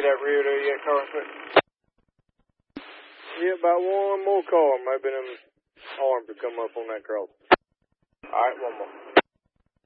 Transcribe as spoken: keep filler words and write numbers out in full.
that rear there yet, Carson? Yeah, about one more car. Maybe them arms will come up on that cross. All right, one more.